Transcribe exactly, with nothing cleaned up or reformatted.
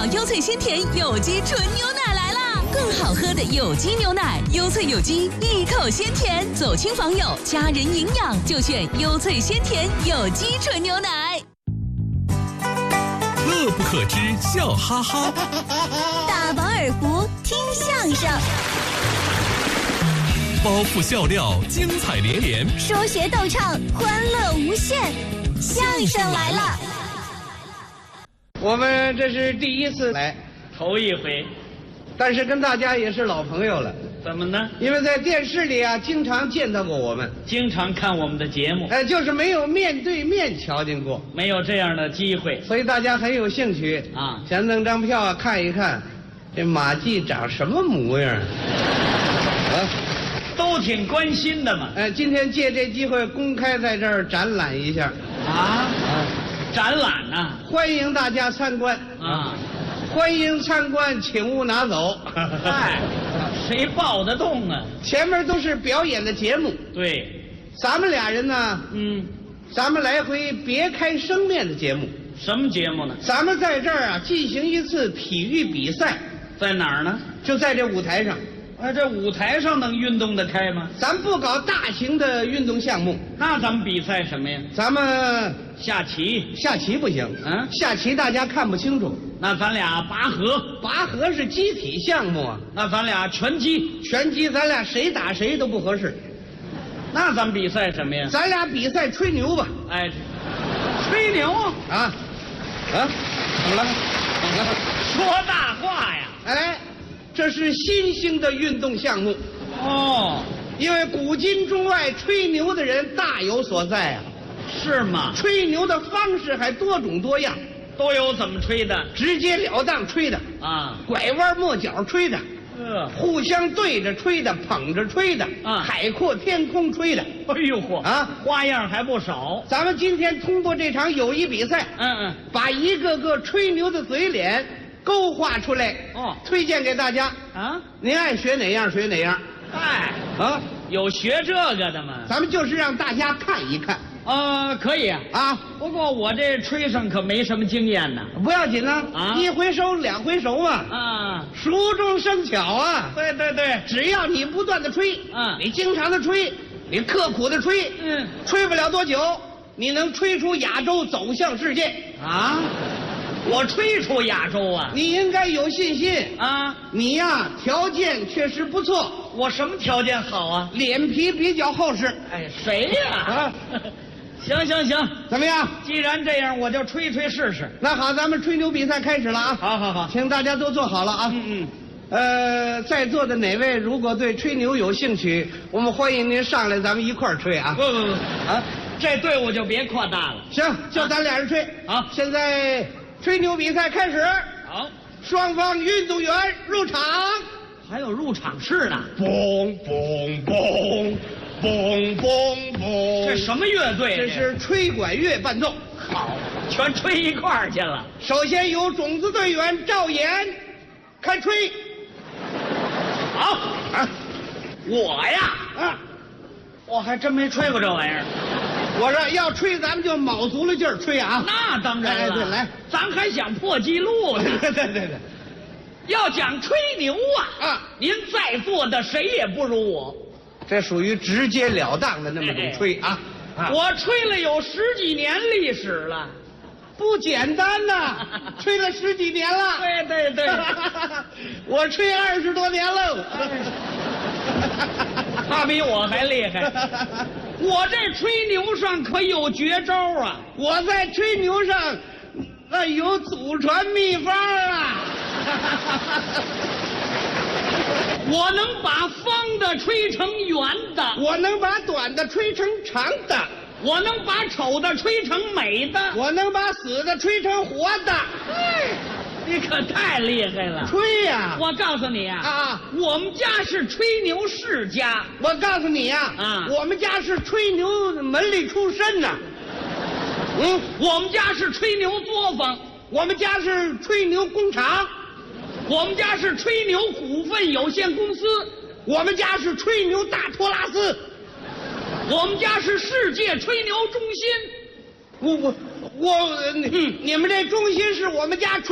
享优萃鲜甜有机纯牛奶来啦！更好喝的有机牛奶，优萃有机，一口鲜甜，走亲访友，家人营养就选优萃鲜甜有机纯牛奶。 乐不可支，笑哈哈； 大饱耳福，听相声。 包袱笑料，精彩连连； 说学逗唱，欢乐无限。相声来了！ 我们这是第一次来， 头一回， 但是跟大家也是老朋友了。 怎么呢？ 因为在电视里啊，经常见到过我们， 经常看我们的节目， 哎，就是没有面对面瞧见过， 没有这样的机会， 所以大家很有兴趣啊， 想弄张票啊看一看，这马季长什么模样啊？ 都挺关心的嘛。 哎，今天借这机会公开在这儿展览一下啊，展览呐、啊， 欢迎大家参观啊， 欢迎参观，请勿拿走。 嗨，谁抱得动啊？ 前面都是表演的节目， 对， 咱们俩人呢， 嗯， 咱们来回别开生面的节目。 什么节目呢？ 咱们在这儿啊进行一次体育比赛， 在哪儿呢？ 就在这舞台上。 啊，这舞台上能运动得开吗？ 咱不搞大型的运动项目， 那咱们比赛什么呀？ 咱们下棋。 下棋不行， 嗯， 下棋大家看不清楚。 那咱俩拔河， 拔河是机体项目啊。 那咱俩拳击， 拳击咱俩谁打谁都不合适。 那咱们比赛什么呀？ 咱俩比赛吹牛吧。 哎，吹牛啊啊！怎么了？怎么了？ 说大话呀！ 哎。这是新兴的运动项目， 哦， 因为古今中外吹牛的人大有所在啊， 是吗？ 吹牛的方式还多种多样， 都有怎么吹的？ 直截了当吹的啊， 拐弯抹角吹的， 呃， 互相对着吹的，捧着吹的， 啊， 海阔天空吹的， 哎呦嚯啊， 花样还不少。 咱们今天通过这场友谊比赛， 嗯嗯， 把一个个吹牛的嘴脸勾画出来， 哦， 推荐给大家啊！ 您爱学哪样学哪样。 哎， 啊， 有学这个的吗？ 咱们就是让大家看一看。 呃，可以啊。 啊， 不过我这吹上可没什么经验呢。 不要紧呢， 啊， 一回熟两回熟嘛。 啊， 熟中生巧啊。 对对对， 只要你不断的吹， 嗯， 你经常的吹，你刻苦的吹， 嗯， 吹不了多久，你能吹出亚洲，走向世界。 啊。我吹出亚洲啊！ 你应该有信心啊！ 你呀，条件确实不错。 我什么条件好啊？ 脸皮比较厚实。 哎，谁呀？啊！行行行， 怎么样？ 既然这样，我就吹吹试试。 那好，咱们吹牛比赛开始了啊！ 好好好， 请大家都坐好了啊！ 嗯嗯。 呃，在座的哪位如果对吹牛有兴趣，我们欢迎您上来，咱们一块儿吹啊！ 不不不，啊，这队伍就别扩大了。 行，就咱俩人吹。 好， 现在。吹牛比赛开始， 好， 双方运动员入场， 还有入场式呢。 嘣嘣嘣嘣嘣嘣， 这什么乐队？ 这是吹管乐伴奏。 好，全吹一块儿去了。 首先由种子队员赵岩开吹。 好啊，我呀啊，我还真没吹过这玩意儿。 我说要吹，咱们就卯足了劲儿吹啊！ 那当然了， 哎、对，来， 咱还想破纪录呢。 对对对， 要讲吹牛啊啊！您在座的谁也不如我， 这属于直截了当的那么种吹啊！ 啊我吹了有十几年历史了， 不简单呐，吹了十几年了。 对对对， 我吹二十多年喽。 他比我还厉害，我这吹牛上可有绝招啊！ 我在吹牛上，那有祖传秘方啊！ 我能把方的吹成圆的， 我能把短的吹成长的， 我能把丑的吹成美的， 我能把死的吹成活的。 哎，你可太厉害了！ 吹呀、啊！ 我告诉你啊， 啊， 我们家是吹牛世家。 我告诉你呀、 啊，啊， 我们家是吹牛门里出身呐。 嗯，我们家是吹牛作坊， 我们家是吹牛工厂， 我们家是吹牛股份有限公司， 我们家是吹牛大托拉斯， 我们家是世界吹牛中心。 我我我，嗯，你们这中心是我们家吹。